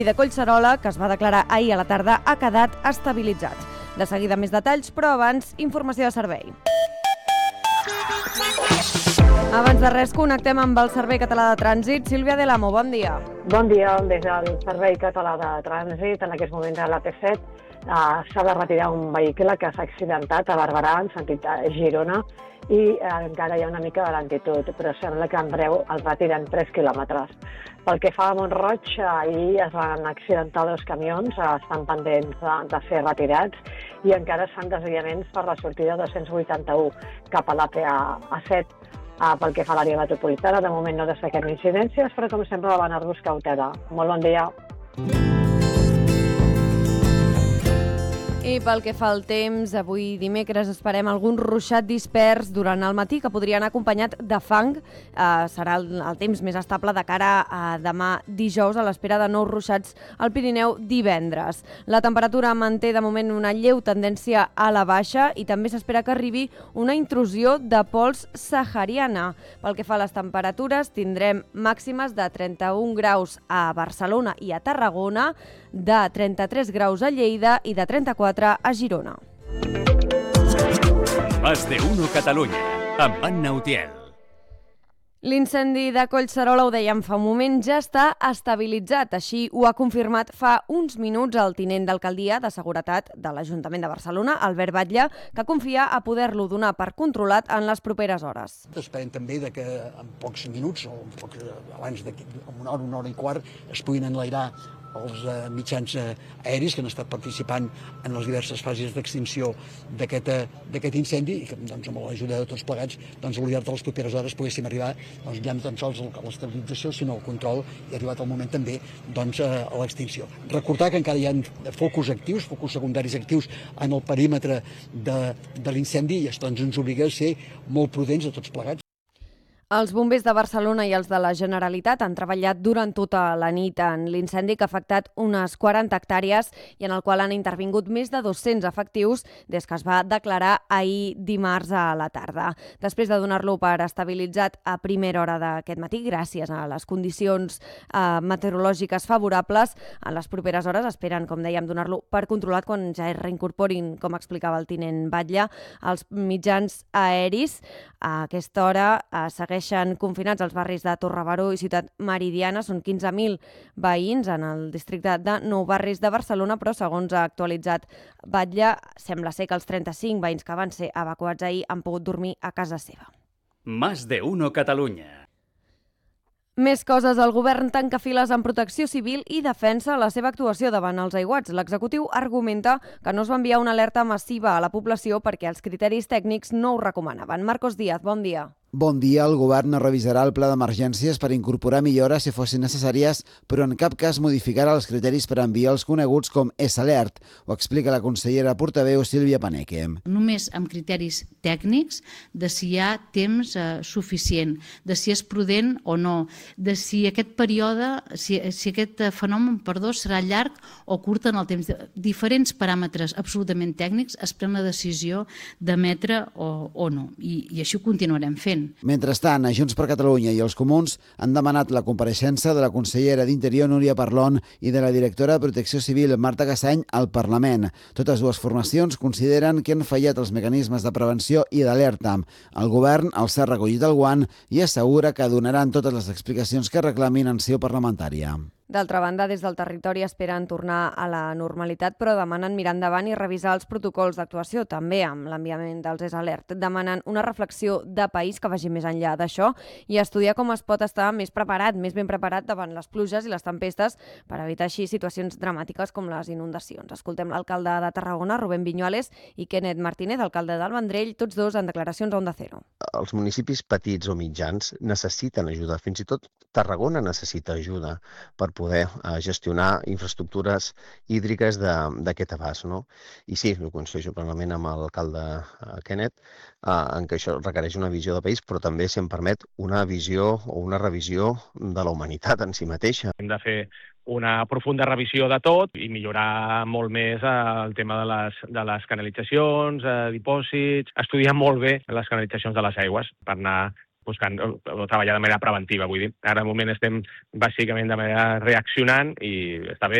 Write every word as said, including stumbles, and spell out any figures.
de Collserola, que es va declarar ahir a la tarda, ha quedat estabilitzat. De seguida més detalls, però abans, informació de servei. Abans de res, connectem amb el Servei Català de Trànsit. Sílvia de l'Amo, bon dia. Bon dia, des del Servei Català de Trànsit. En aquests moments a l'A P set uh, s'ha de retirar un vehicle que s'ha accidentat a Barberà, en sentit a Girona, i uh, encara hi ha una mica de lentitud, però sembla que en breu el retiren tres quilòmetres. Pel que fa a Mont-roig, ahir es van accidentar dos camions, uh, estan pendents de, de ser retirats, i encara es fan desviaments per la sortida dos-cents vuitanta-u cap a l'A P set. Uh, pel que fa a l'àrea metropolitana, de moment no destaquem incidències, però com sempre demanar-vos cautela. Molt bon dia. I pel que fa al temps, avui dimecres esperem algun ruixat dispers durant el matí que podria anar acompanyat de fang. Uh, serà el, el temps més estable de cara a demà dijous, a l'espera de nous ruixats al Pirineu divendres. La temperatura manté de moment una lleu tendència a la baixa i també s'espera que arribi una intrusió de pols sahariana. Pel que fa a les temperatures, tindrem màximes de trenta-un graus a Barcelona i a Tarragona, de trenta-tres graus a Lleida i de trenta-quatre a Girona. Más de uno Catalunya, amb Anna Utiel. L'incendi de Collserola, ho dèiem fa un moment, ja està estabilitzat. Així ho ha confirmat fa uns minuts el tinent d'alcaldia de Seguretat de l'Ajuntament de Barcelona, Albert Batlle, que confia a poder-lo donar per controlat en les properes hores. Esperem també que en pocs minuts, o en pocs, abans d'una hora, una hora i quart, es puguin enlairar els eh, mitjans eh, aeris que han estat participant en les diverses fases d'extinció d'aquest eh, incendi i que, doncs, amb l'ajuda de tots plegats, doncs, al llarg de les properes hores poguéssim arribar doncs, ja no tan sols a l'estabilització, sinó al control, i arribat el moment també doncs, a, a l'extinció. Recordar que encara hi ha focus actius, focus secundaris actius en el perímetre de, de l'incendi, i això doncs, ens obliga a ser molt prudents a tots plegats. Els bombers de Barcelona i els de la Generalitat han treballat durant tota la nit en l'incendi que ha afectat unes quaranta hectàrees i en el qual han intervingut més de dos-cents efectius des que es va declarar ahir dimarts a la tarda. Després de donar-lo per estabilitzat a primera hora d'aquest matí, gràcies a les condicions eh, meteorològiques favorables, en les properes hores esperen, com dèiem, donar-lo per controlat quan ja es reincorporin, com explicava el tinent Batlle, els mitjans aeris. A aquesta hora eh, segueix confinats als barris de Torrebaró i Ciutat Meridiana. Són quinze mil veïns en el districte de Nou Barris de Barcelona, però segons ha actualitzat Batlle, sembla ser que els trenta-cinc veïns que van ser evacuats ahir han pogut dormir a casa seva. Más de uno Catalunya. Més coses. El govern tanca files en protecció civil i defensa la seva actuació davant els aiguats. L'executiu argumenta que no es va enviar una alerta massiva a la població perquè els criteris tècnics no ho recomanaven. Marcos Díaz, bon dia. Bon dia. El govern revisarà el pla d'emergències per incorporar millores si fossin necessàries, però en cap cas modificarà els criteris per enviar els coneguts com S-Alert. Ho explica la consellera portaveu Sílvia Paneque. Només amb criteris tècnics de si hi ha temps eh, suficient, de si és prudent o no, de si aquest període, si, si aquest fenomen, perdó, serà llarg o curt en el temps. Diferents paràmetres absolutament tècnics es pren la decisió d'emetre o, o no, I, i així ho continuarem fent. Mentrestant, a Junts per Catalunya i els Comuns han demanat la compareixença de la consellera d'Interior, Núria Parlon, i de la directora de Protecció Civil, Marta Gassany, al Parlament. Totes dues formacions consideren que han fallat els mecanismes de prevenció i d'alerta. El govern els ha recollit el guant i assegura que donaran totes les explicacions que reclamin en seu parlamentària. D'altra banda, des del territori esperen tornar a la normalitat, però demanen mirar endavant i revisar els protocols d'actuació, també amb l'enviament dels S-Alert. Demanen una reflexió de país que vagi més enllà d'això i estudiar com es pot estar més preparat, més ben preparat davant les pluges i les tempestes per evitar així situacions dramàtiques com les inundacions. Escoltem l'alcalde de Tarragona, Rubén Viñuales, i Kenneth Martínez, alcalde del Vendrell, tots dos en declaracions a Onda Cero. Els municipis petits o mitjans necessiten ajuda, fins i tot Tarragona necessita ajuda per poder eh, gestionar infraestructures hídriques d'aquest abast, no? I sí, ho coincideixo plenament amb l'alcalde eh, Kenneth, eh, en què això requereix una visió de país, però també, si em permet, una visió o una revisió de la humanitat en si mateixa. Hem de fer una profunda revisió de tot i millorar molt més el tema de les, de les canalitzacions, eh, dipòsits, estudiar molt bé les canalitzacions de les aigües per anar buscant o, o treballar de manera preventiva. Vull dir, ara de moment estem bàsicament de manera reaccionant i està bé.